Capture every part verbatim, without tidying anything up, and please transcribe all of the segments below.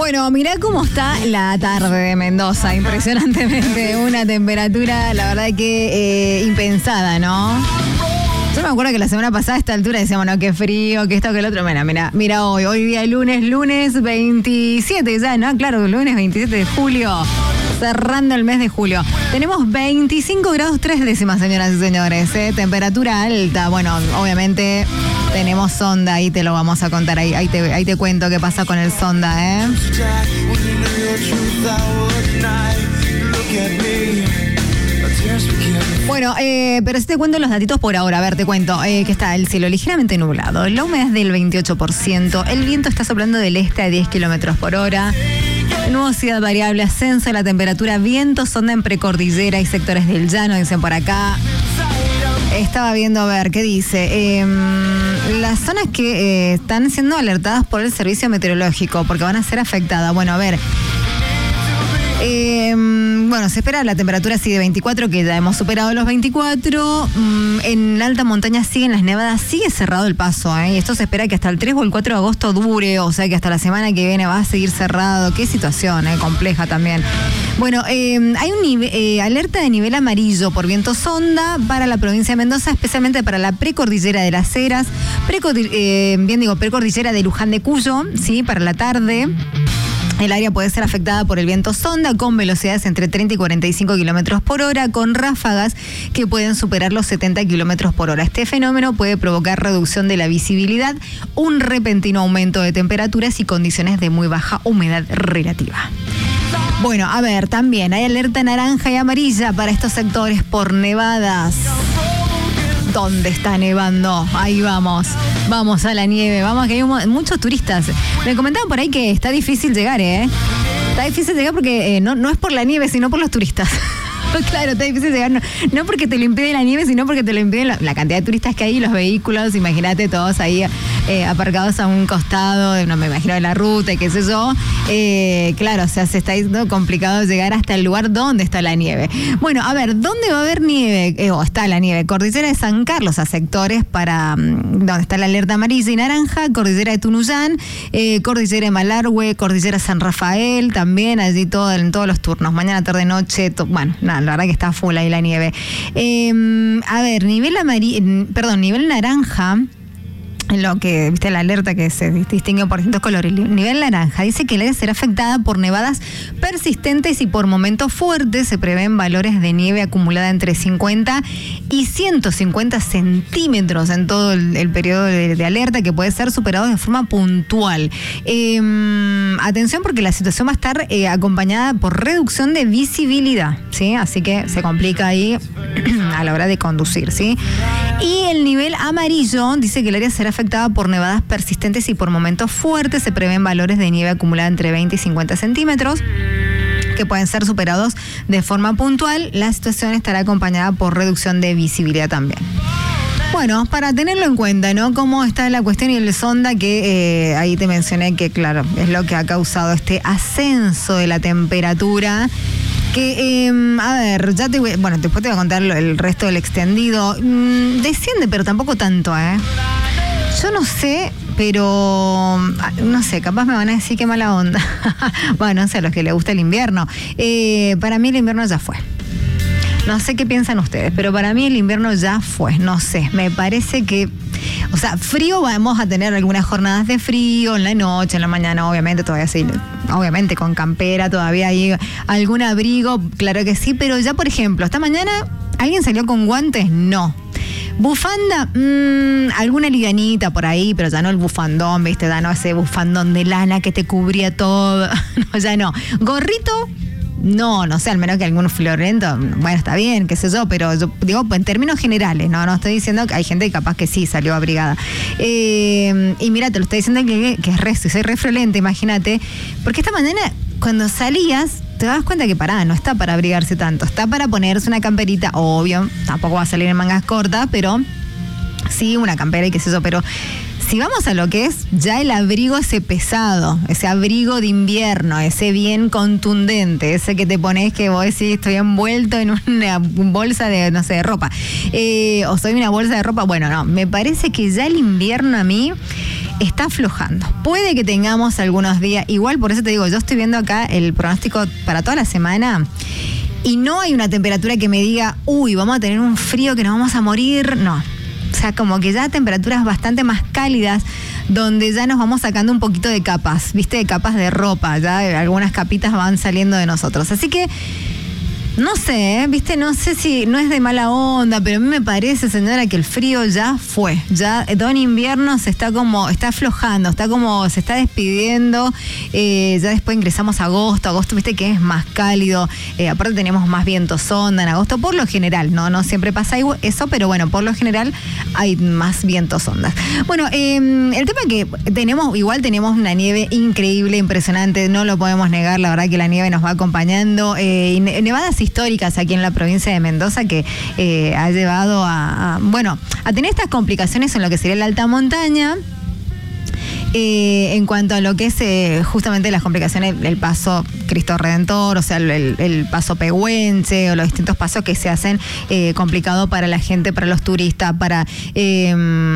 Bueno, mirá cómo está la tarde de Mendoza, impresionantemente, una temperatura, la verdad que eh, impensada, ¿no? Yo me acuerdo que la semana pasada a esta altura decíamos, no, qué frío, que esto, que el otro. Mira, mira, mira hoy, hoy día lunes, lunes veintisiete ya, ¿no? Claro, lunes veintisiete de julio, cerrando el mes de julio. Tenemos veinticinco grados tres décimas, señoras y señores, ¿eh? Temperatura alta, bueno, obviamente tenemos sonda, ahí te lo vamos a contar, ahí, ahí, te, ahí te cuento qué pasa con el sonda, ¿eh? Bueno, eh, pero sí te cuento los datitos por ahora. A ver, te cuento eh, que está el cielo ligeramente nublado, la humedad es del veintiocho por ciento, el viento está soplando del este a diez kilómetros por hora, nubosidad variable, ascenso de la temperatura, viento, sonda en precordillera y sectores del llano, dicen por acá. Estaba viendo, a ver, ¿qué dice? Eh, las zonas que eh, están siendo alertadas por el servicio meteorológico, porque van a ser afectadas. Bueno, a ver... Eh, bueno, se espera la temperatura así de veinticuatro, que ya hemos superado los veinticuatro. Mm, en la alta montaña siguen las nevadas, sigue cerrado el paso, ¿eh? Y esto se espera que hasta el tres o el cuatro de agosto dure, o sea que hasta la semana que viene va a seguir cerrado. Qué situación, ¿eh? Compleja también. Bueno, eh, hay un nive- eh, alerta de nivel amarillo por viento sonda para la provincia de Mendoza, especialmente para la precordillera de Las Heras, precordi- eh, bien digo, precordillera de Luján de Cuyo, ¿sí? Para la tarde. El área puede ser afectada por el viento sonda con velocidades entre treinta y cuarenta y cinco kilómetros por hora, con ráfagas que pueden superar los setenta kilómetros por hora. Este fenómeno puede provocar reducción de la visibilidad, un repentino aumento de temperaturas y condiciones de muy baja humedad relativa. Bueno, a ver, también hay alerta naranja y amarilla para estos sectores por nevadas. ¿Dónde está nevando? Ahí vamos, vamos a la nieve, vamos, que hay un, muchos turistas. Me comentaban por ahí que está difícil llegar, ¿eh? Está difícil llegar porque eh, no, no es por la nieve, sino por los turistas. Claro, está difícil llegar, no, no porque te lo impide la nieve, sino porque te lo impide la, la cantidad de turistas que hay, los vehículos, imagínate todos ahí eh, aparcados a un costado, no me imagino de la ruta y qué sé yo. Eh, claro, o sea, se está diciendo complicado llegar hasta el lugar donde está la nieve. Bueno, a ver, ¿dónde va a haber nieve? Eh, o está la nieve, Cordillera de San Carlos, a sectores para um, donde está la alerta amarilla y naranja, Cordillera de Tunuyán, eh, Cordillera de Malargüe, Cordillera San Rafael, también allí todo, en todos los turnos, mañana, tarde, noche, to- bueno, nada. La verdad que está full ahí la nieve. Eh, a ver, nivel amarillo, perdón, nivel naranja, lo que, viste, la alerta que se distingue por distintos colores. Nivel naranja dice que el área será afectada por nevadas persistentes y por momentos fuertes. Se prevén valores de nieve acumulada entre cincuenta y ciento cincuenta centímetros en todo el, el periodo de, de alerta, que puede ser superado de forma puntual. Eh, atención, porque la situación va a estar eh, acompañada por reducción de visibilidad, ¿sí? Así que se complica ahí a la hora de conducir, ¿sí? Y el nivel amarillo dice que el área será afectada por nevadas persistentes y por momentos fuertes. Se prevén valores de nieve acumulada entre veinte y cincuenta centímetros, que pueden ser superados de forma puntual. La situación estará acompañada por reducción de visibilidad también. Bueno, para tenerlo en cuenta, ¿no? Cómo está la cuestión y el sonda, que eh, ahí te mencioné que, claro, es lo que ha causado este ascenso de la temperatura. Que, eh, a ver, ya te voy, bueno, después te voy a contar el resto del extendido. Mm, desciende, pero tampoco tanto, ¿eh? Yo no sé, pero no sé, capaz me van a decir qué mala onda. Bueno, no sé, a los que les gusta el invierno. Eh, para mí el invierno ya fue. No sé qué piensan ustedes, pero para mí el invierno ya fue. No sé, me parece que... O sea, frío vamos a tener algunas jornadas de frío en la noche, en la mañana, obviamente, todavía sí, obviamente con campera, todavía hay algún abrigo, claro que sí, pero ya, por ejemplo, esta mañana, ¿alguien salió con guantes? No. Bufanda, mmm, alguna liganita por ahí, pero ya no el bufandón, ¿viste? Ya no ese bufandón de lana que te cubría todo. No, ya no. Gorrito, no, no sé, al menos que algún florento, bueno, está bien, qué sé yo, pero yo digo en términos generales, no, no estoy diciendo que hay gente que capaz que sí salió abrigada. Eh, y mira, te lo estoy diciendo que, que es re, soy re friolenta, imagínate, porque esta mañana cuando salías te das cuenta que pará, no está para abrigarse tanto, está para ponerse una camperita, obvio, tampoco va a salir en mangas cortas, pero sí, una campera y qué sé yo, pero si vamos a lo que es ya el abrigo ese pesado, ese abrigo de invierno, ese bien contundente, ese que te pones que vos decís estoy envuelto en una bolsa de, no sé, de ropa, eh, o soy una bolsa de ropa, bueno, no, me parece que ya el invierno a mí está aflojando. Puede que tengamos algunos días, igual por eso te digo, yo estoy viendo acá el pronóstico para toda la semana y no hay una temperatura que me diga, uy, vamos a tener un frío que nos vamos a morir, no. O sea, como que ya temperaturas bastante más cálidas, donde ya nos vamos sacando un poquito de capas, ¿viste? De capas de ropa, ya algunas capitas van saliendo de nosotros. Así que no sé, ¿eh? ¿Viste? No sé si no es de mala onda, pero a mí me parece, señora, que el frío ya fue. Ya todo el invierno se está como, está aflojando, está como, se está despidiendo. Eh, ya después ingresamos a agosto. Agosto, viste que es más cálido. Eh, aparte tenemos más viento sonda en agosto, por lo general. No, no siempre pasa eso, pero bueno, por lo general hay más viento sondas. Bueno, eh, el tema que tenemos, igual tenemos una nieve increíble, impresionante. No lo podemos negar, la verdad que la nieve nos va acompañando. Eh, nevadas históricas aquí en la provincia de Mendoza que eh, ha llevado a, a, bueno, a tener estas complicaciones en lo que sería la alta montaña. Eh, en cuanto a lo que es eh, justamente las complicaciones, el, el paso Cristo Redentor, o sea, el, el paso Pehuenche o los distintos pasos que se hacen eh, complicado para la gente, para los turistas, para eh,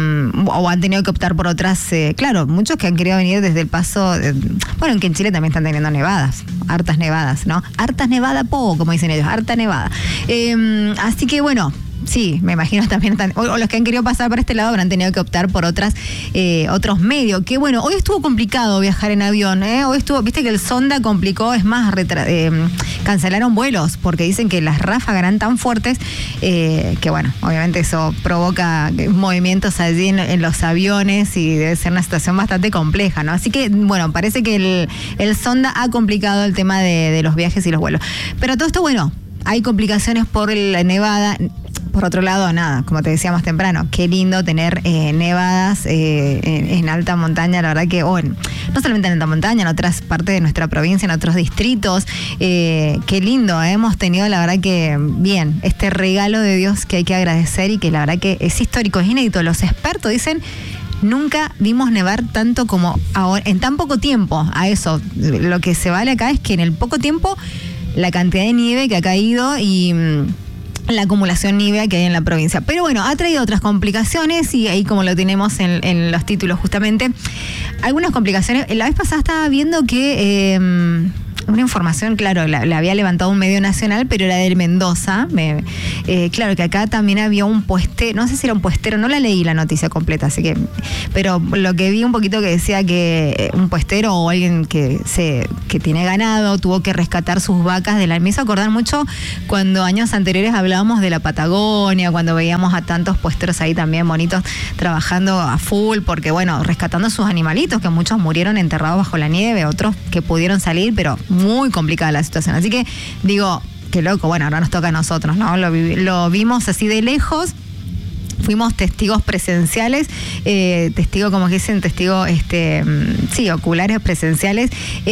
o han tenido que optar por otras, eh, claro, muchos que han querido venir desde el paso, eh, bueno, que en Chile también están teniendo nevadas, hartas nevadas, ¿no? Hartas nevada, poco, como dicen ellos, harta nevada. Eh, así que bueno, sí, me imagino también, están, o, o los que han querido pasar por este lado habrán tenido que optar por otras eh, otros medios. Que bueno, hoy estuvo complicado viajar en avión, ¿eh? Hoy estuvo, viste que el Sonda complicó, es más, retra- eh, cancelaron vuelos porque dicen que las ráfagas eran tan fuertes eh, que bueno, obviamente eso provoca movimientos allí en, en los aviones y debe ser una situación bastante compleja, ¿no? Así que bueno, parece que el, el Sonda ha complicado el tema de, de los viajes y los vuelos. Pero todo esto, bueno, hay complicaciones por la nevada. Por otro lado, nada, como te decía más temprano, qué lindo tener eh, nevadas eh, en, en alta montaña, la verdad que, oh, en, no solamente en alta montaña, en otras partes de nuestra provincia, en otros distritos, eh, qué lindo, eh, hemos tenido la verdad que, bien, este regalo de Dios que hay que agradecer y que la verdad que es histórico, es inédito. Los expertos dicen, nunca vimos nevar tanto como ahora, en tan poco tiempo. A eso, lo que se vale acá es que en el poco tiempo, la cantidad de nieve que ha caído y la acumulación nívea que hay en la provincia. Pero bueno, ha traído otras complicaciones y ahí como lo tenemos en, en los títulos justamente, algunas complicaciones. La vez pasada estaba viendo que eh, una información, claro, la, la había levantado un medio nacional, pero era del Mendoza. Me, eh, claro, que acá también había un puestero, no sé si era un puestero, no la leí la noticia completa, así que, pero lo que vi un poquito que decía que un puestero o alguien que se que tiene ganado tuvo que rescatar sus vacas de la... Me hizo acordar mucho cuando años anteriores hablábamos de la Patagonia, cuando veíamos a tantos puesteros ahí también bonitos trabajando a full, porque bueno, rescatando sus animalitos, que muchos murieron enterrados bajo la nieve, otros que pudieron salir, pero muy complicada la situación. Así que digo, qué loco, bueno, ahora nos toca a nosotros, ¿no? Lo, vi, lo vimos así de lejos. Fuimos testigos presenciales, eh, testigo, como que dicen, testigo, este, sí, oculares presenciales,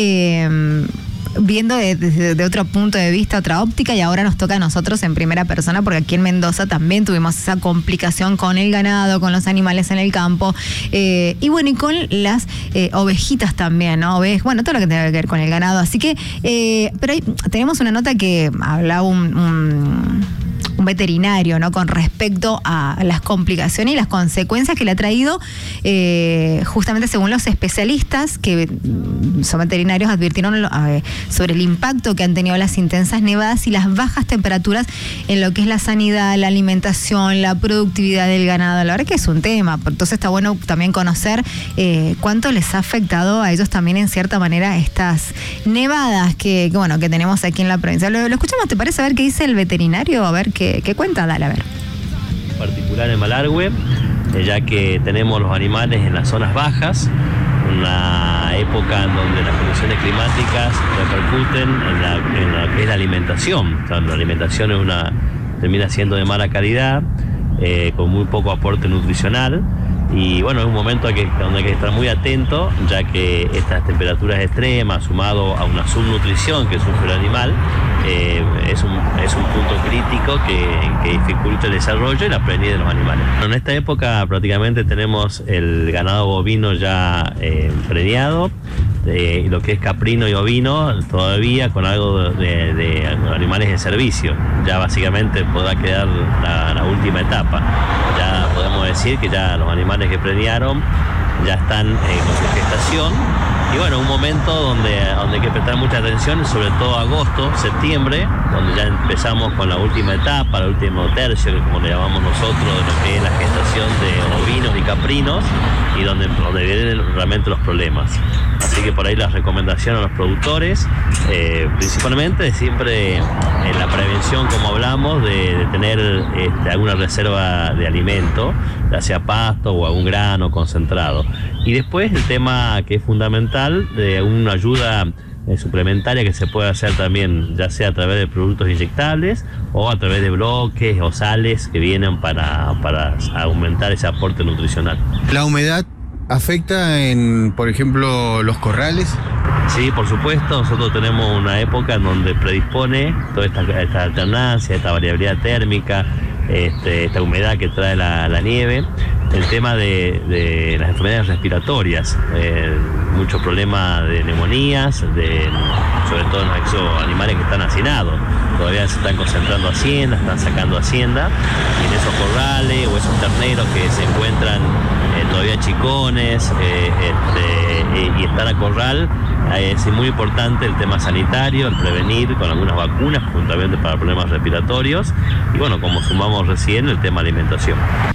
eh, viendo de, de, de otro punto de vista, otra óptica, y ahora nos toca a nosotros en primera persona, porque aquí en Mendoza también tuvimos esa complicación con el ganado, con los animales en el campo, eh, y bueno, y con las eh, ovejitas también, ¿no? Ovejas, bueno, todo lo que tiene que ver con el ganado. Así que, eh, pero ahí tenemos una nota que hablaba un... un un veterinario, ¿no? Con respecto a las complicaciones y las consecuencias que le ha traído, eh, justamente según los especialistas que son veterinarios, advirtieron eh, sobre el impacto que han tenido las intensas nevadas y las bajas temperaturas en lo que es la sanidad, la alimentación, la productividad del ganado. La verdad que es un tema, entonces está bueno también conocer eh, cuánto les ha afectado a ellos también en cierta manera estas nevadas que, que bueno, que tenemos aquí en la provincia. Lo, lo escuchamos, ¿te parece? A ver qué dice el veterinario, a ver qué ¿Qué cuenta? Dale, a ver. En particular en Malargüe, eh, ya que tenemos los animales en las zonas bajas, una época en donde las condiciones climáticas repercuten en, la, en lo que es la alimentación. O sea, la alimentación es una, termina siendo de mala calidad, eh, con muy poco aporte nutricional. Y bueno, es un momento que, donde hay que estar muy atento, ya que estas temperaturas extremas, sumado a una subnutrición que sufre el animal, eh, es, un, es un punto crítico que, que dificulta el desarrollo y la plenidad de los animales. En esta época prácticamente tenemos el ganado bovino ya eh, preñado, eh, lo que es caprino y ovino todavía con algo de, de animales de servicio. Ya básicamente podrá quedar la, la última etapa. Ya podemos decir que ya los animales que preñaron ya están eh, con su gestación. Y bueno, un momento donde, donde hay que prestar mucha atención, sobre todo agosto, septiembre, donde ya empezamos con la última etapa, el último tercio, como le llamamos nosotros, de lo que es la gestación de ovinos y caprinos, y donde, donde vienen realmente los problemas. Así que por ahí la recomendación a los productores, eh, principalmente siempre en la prevención, como hablamos, de, de tener este, alguna reserva de alimento, ya sea pasto o algún grano concentrado. Y después el tema que es fundamental de una ayuda eh, suplementaria que se puede hacer también, ya sea a través de productos inyectables o a través de bloques o sales que vienen para, para aumentar ese aporte nutricional. ¿La humedad afecta en, por ejemplo, los corrales? Sí, por supuesto. Nosotros tenemos una época en donde predispone toda esta, esta alternancia, esta variabilidad térmica, este, esta humedad que trae la, la nieve, el tema de, de las enfermedades respiratorias, eh, muchos problemas de neumonías, de, sobre todo en esos animales que están hacinados. Todavía se están concentrando hacienda, están sacando hacienda, y en esos corrales o esos terneros que se encuentran eh, todavía chicones eh, este, eh, y están a corral, eh, es muy importante el tema sanitario, el prevenir con algunas vacunas, juntamente para problemas respiratorios, y bueno, como sumamos recién, el tema alimentación.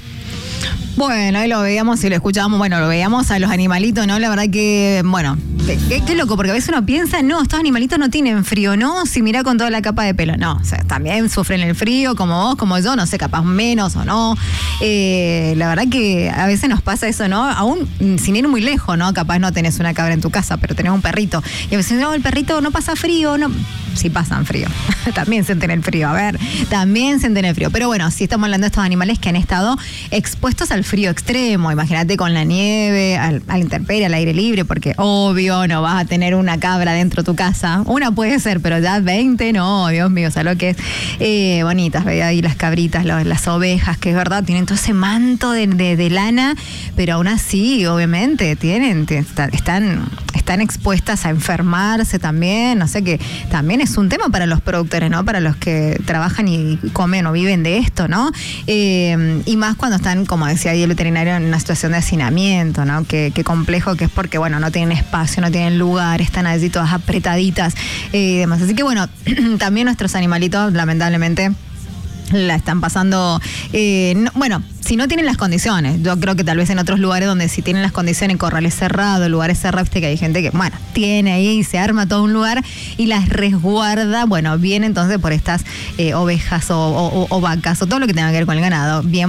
Bueno, ahí lo veíamos y lo escuchábamos, bueno, lo veíamos a los animalitos, ¿no? La verdad que, bueno, qué, qué loco, porque a veces uno piensa, no, estos animalitos no tienen frío, ¿no? Si mirá con toda la capa de pelo, no, o sea, también sufren el frío, como vos, como yo, no sé, capaz menos o no. Eh, la verdad que a veces nos pasa eso, ¿no? Aún sin ir muy lejos, ¿no? Capaz no tenés una cabra en tu casa, pero tenés un perrito. Y a veces, no, el perrito no pasa frío, no... Sí pasan frío, también sienten el frío, a ver, también sienten el frío. Pero bueno, sí estamos hablando de estos animales que han estado expuestos al frío extremo, imagínate con la nieve, al, a la intemperie, al aire libre, porque obvio no vas a tener una cabra dentro de tu casa, una puede ser, pero ya veinte, no, Dios mío, o sea, lo que es eh, bonitas, veía ahí las cabritas, los, las ovejas, que es verdad, tienen todo ese manto de, de, de lana, pero aún así, obviamente, tienen, están, están expuestas a enfermarse también, no sé, que también es un tema para los productores, ¿no? Para los que trabajan y comen o viven de esto, ¿no? Eh, y más cuando están, como decía ahí el veterinario, en una situación de hacinamiento, ¿no? Qué, qué complejo que es, porque, bueno, no tienen espacio, no tienen lugar, están allí todas apretaditas eh, y demás. Así que, bueno, también nuestros animalitos, lamentablemente, la están pasando, eh, no, bueno, si no tienen las condiciones. Yo creo que tal vez en otros lugares donde si tienen las condiciones, corrales cerrados, lugares cerrados, viste que hay gente que, bueno, tiene ahí y se arma todo un lugar y las resguarda, bueno, bien entonces por estas eh, ovejas o, o, o vacas o todo lo que tenga que ver con el ganado, bien